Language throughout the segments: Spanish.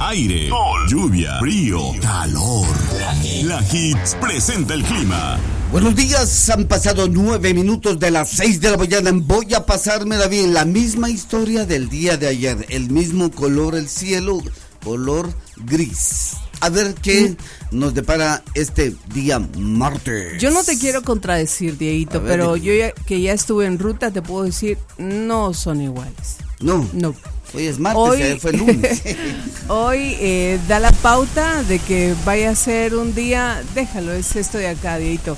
aire, sol, lluvia, frío, calor. La Hits presenta el clima. Buenos días, han pasado 9 minutos de las 6 de la mañana. Voy a pasármela bien. La misma historia del día de ayer. El mismo color, el cielo, color gris. A ver qué nos depara este día martes. Yo no te quiero contradecir, Dieguito, pero yo que ya estuve en ruta, te puedo decir, no son iguales. No. Hoy es martes, hoy fue lunes. Hoy da la pauta de que vaya a ser un día, déjalo, es esto de acá, Dieguito.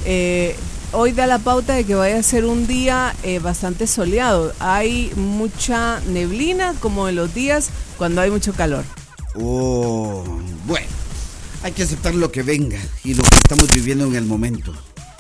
Hoy da la pauta de que vaya a ser un día bastante soleado. Hay mucha neblina, como en los días cuando hay mucho calor. Oh, bueno, hay que aceptar lo que venga y lo que estamos viviendo en el momento.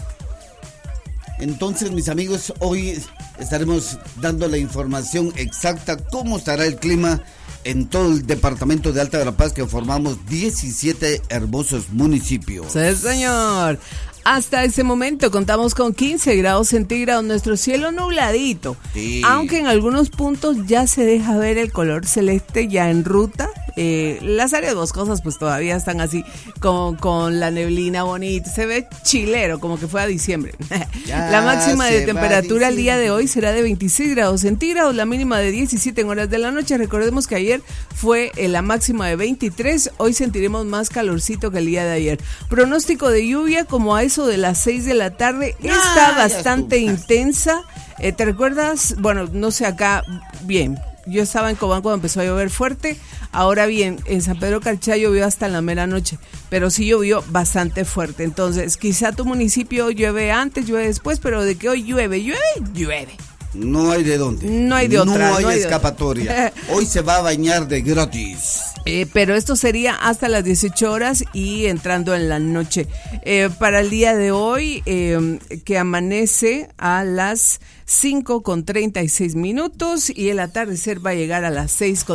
Entonces, mis amigos, hoy estaremos dando la información exacta cómo estará el clima en todo el departamento de Alta Verapaz, que formamos 17 hermosos municipios. Sí, señor. Hasta ese momento contamos con 15 grados centígrados, nuestro cielo nubladito, sí. Aunque en algunos puntos ya se deja ver el color celeste ya en ruta. Las áreas boscosas pues todavía están así con la neblina bonita, se ve chilero, como que fue a diciembre. La máxima de temperatura el día de hoy será de 26 grados centígrados, la mínima de 17 en horas de la noche. Recordemos que ayer fue la máxima de 23, hoy sentiremos más calorcito que el día de ayer. Pronóstico de lluvia como a eso de las 6 de la tarde, está bastante intensa. ¿Te recuerdas? Bueno, no sé acá, bien. Yo estaba en Cobán cuando empezó a llover fuerte. Ahora bien, en San Pedro Carchá llovió hasta en la mera noche, pero sí llovió bastante fuerte. Entonces, quizá tu municipio llueve antes, llueve después, pero de que hoy llueve. No hay de dónde. No hay de otra. No hay escapatoria. Hoy se va a bañar de gratis. Pero esto sería hasta las 18 horas y entrando en la noche. Para el día de hoy, que amanece a las 5:36 y el atardecer va a llegar a las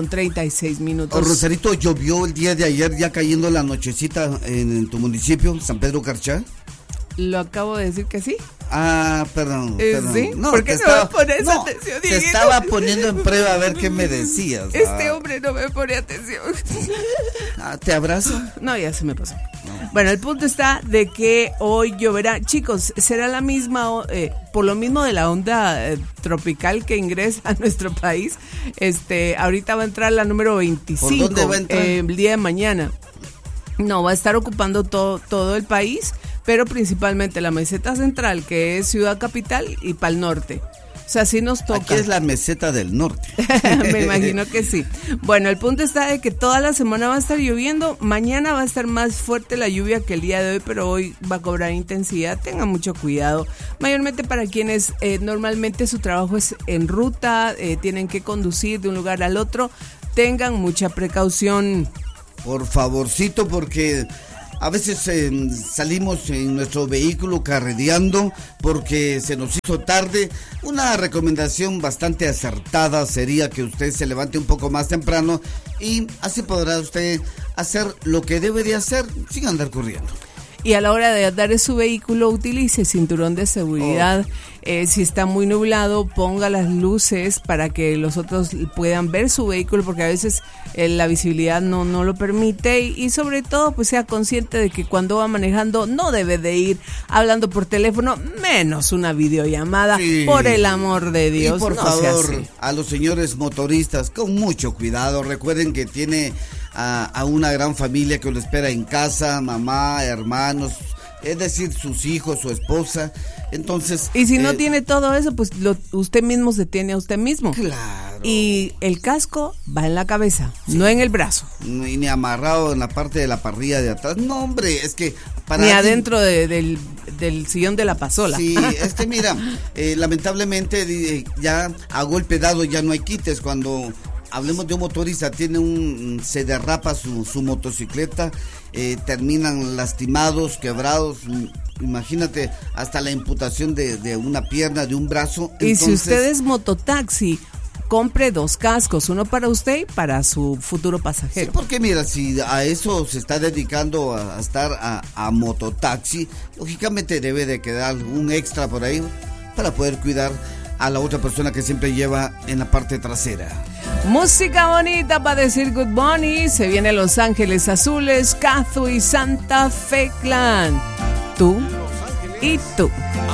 6:36. Rosarito, ¿llovió el día de ayer ya cayendo la nochecita en tu municipio, San Pedro Carchá? Lo acabo de decir que sí. Ah, perdón. ¿Sí? No, ¿por qué no me pones atención? Te estaba poniendo en prueba a ver qué me decías. Este hombre no me pone atención. ¿Te abrazo? No, ya se me pasó. No. Bueno, el punto está de que hoy lloverá. Chicos, será la misma, por lo mismo de la onda tropical que ingresa a nuestro país. Ahorita va a entrar la número 25. ¿Por dónde va a entrar? El día de mañana. No, va a estar ocupando todo el país, pero principalmente la meseta central, que es Ciudad Capital, y para el norte. O sea, sí nos toca. Aquí es la meseta del norte. Me imagino que sí. Bueno, el punto está de que toda la semana va a estar lloviendo. Mañana va a estar más fuerte la lluvia que el día de hoy, pero hoy va a cobrar intensidad. Tengan mucho cuidado. Mayormente para quienes normalmente su trabajo es en ruta, tienen que conducir de un lugar al otro. Tengan mucha precaución. Por favorcito, porque a veces salimos en nuestro vehículo carreteando porque se nos hizo tarde. Una recomendación bastante acertada sería que usted se levante un poco más temprano y así podrá usted hacer lo que debe de hacer sin andar corriendo. Y a la hora de andar en su vehículo, utilice cinturón de seguridad. Si está muy nublado, ponga las luces para que los otros puedan ver su vehículo, porque a veces la visibilidad no lo permite. Y sobre todo, pues sea consciente de que cuando va manejando no debe de ir hablando por teléfono, menos una videollamada, sí. Por el amor de Dios. Y por favor, a los señores motoristas, con mucho cuidado. Recuerden que tiene a una gran familia que lo espera en casa, mamá, hermanos, es decir, sus hijos, su esposa. Entonces, y si no tiene todo eso, pues usted mismo se tiene a usted mismo. Claro. Y el casco va en la cabeza, sí. No en el brazo. Ni amarrado en la parte de la parrilla de atrás. No, hombre, es que ni adentro del sillón de la pasola. Sí, mira, lamentablemente ya a golpe dado ya no hay quites. Cuando hablemos de un motorista, se derrapa su motocicleta, terminan lastimados, quebrados. Imagínate, hasta la amputación de una pierna, de un brazo. Y entonces, si usted es mototaxi, compre 2 cascos, uno para usted y para su futuro pasajero. Sí, porque mira, si a eso se está dedicando a estar a mototaxi, lógicamente debe de quedar un extra por ahí para poder cuidar a la otra persona que siempre lleva en la parte trasera. Música bonita para decir good morning. Se viene Los Ángeles Azules, Cazu y Santa Fe Clan. Tú y tú.